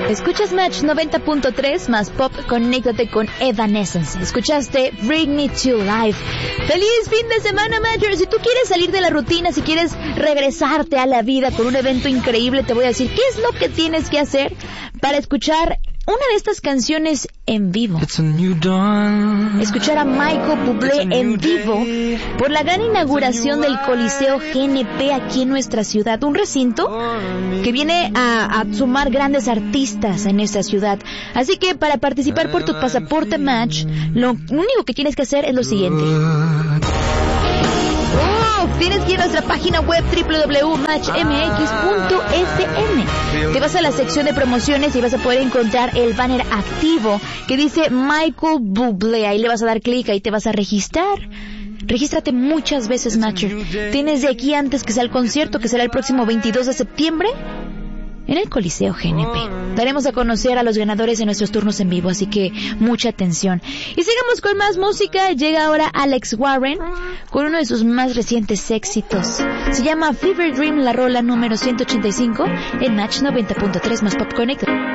Escuchas Match 90.3 más pop, conéctate con Evanescence. Escuchaste Bring Me to Life. ¡Feliz fin de semana, Matchers! Si tú quieres salir de la rutina, si quieres regresarte a la vida con un evento increíble, te voy a decir qué es lo que tienes que hacer para escuchar una de estas canciones en vivo. Escuchar a Michael Bublé en vivo por la gran inauguración del Coliseo GNP aquí en nuestra ciudad. Un recinto que viene a sumar grandes artistas en esta ciudad. Así que para participar por tu pasaporte Match, lo único que tienes que hacer es lo siguiente. Tienes que ir a nuestra página web www.matchmx.sn. Te vas a la sección de promociones y vas a poder encontrar el banner activo que dice Michael Bublé. Ahí le vas a dar clic, ahí te vas a registrar. Regístrate muchas veces, Matcher. Tienes de aquí antes que sea el concierto, que será el próximo 22 de septiembre en el Coliseo GNP. Daremos a conocer a los ganadores de nuestros turnos en vivo, así que mucha atención. Y sigamos con más música. Llega ahora Alex Warren con uno de sus más recientes éxitos. Se llama Fever Dream, la rola número 185 en Match 90.3 más Pop Connect.